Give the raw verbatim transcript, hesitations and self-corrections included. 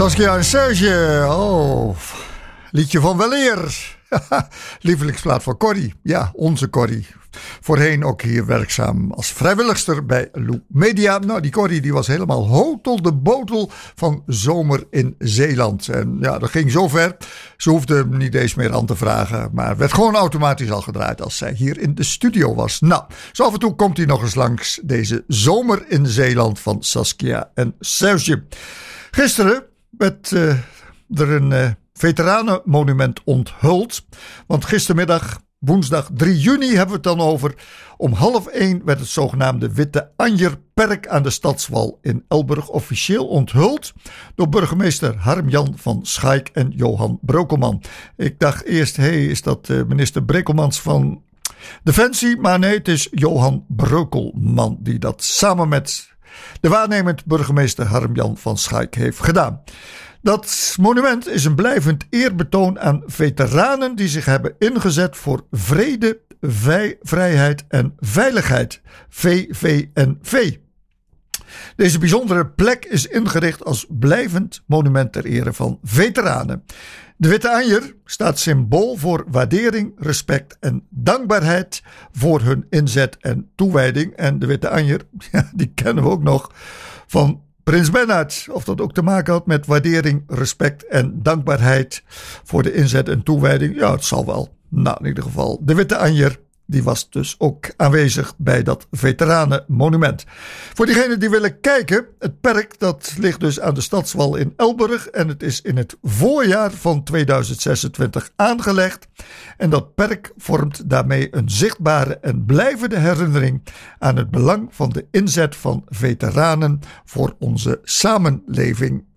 Saskia en Serge, oh, liedje van weleer. Lievelingsplaat van Corrie, ja, onze Corrie. Voorheen ook hier werkzaam als vrijwilligster bij Lou Media. Nou, die Corrie die was helemaal hotel de botel van Zomer in Zeeland. En ja, dat ging zo ver. Ze hoefde hem niet eens meer aan te vragen. Maar werd gewoon automatisch al gedraaid als zij hier in de studio was. Nou, zo af en toe komt hij nog eens langs deze Zomer in Zeeland van Saskia en Serge. Gisteren werd uh, er een uh, veteranenmonument onthuld. Want gistermiddag, woensdag drie juni, hebben we het dan over. Om half één werd het zogenaamde Witte Anjer-perk aan de Stadswal in Elburg officieel onthuld door burgemeester Harm-Jan van Schaik en Johan Breukelman. Ik dacht eerst, hé, hey, is dat uh, minister Brekelmans van Defensie? Maar nee, het is Johan Breukelman die dat samen met de waarnemend burgemeester Harm-Jan van Schaik heeft gedaan. Dat monument is een blijvend eerbetoon aan veteranen die zich hebben ingezet voor vrede, vij, vrijheid en veiligheid. V V N V. Deze bijzondere plek is ingericht als blijvend monument ter ere van veteranen. De Witte Anjer staat symbool voor waardering, respect en dankbaarheid voor hun inzet en toewijding. En de Witte Anjer, ja, die kennen we ook nog van Prins Bernhard. Of dat ook te maken had met waardering, respect en dankbaarheid voor de inzet en toewijding. Ja, het zal wel. Nou, in ieder geval, de Witte Anjer, die was dus ook aanwezig bij dat veteranenmonument. Voor diegenen die willen kijken, het perk dat ligt dus aan de Stadswal in Elburg en het is in het voorjaar van tweeduizend zesentwintig aangelegd. En dat perk vormt daarmee een zichtbare en blijvende herinnering aan het belang van de inzet van veteranen voor onze samenleving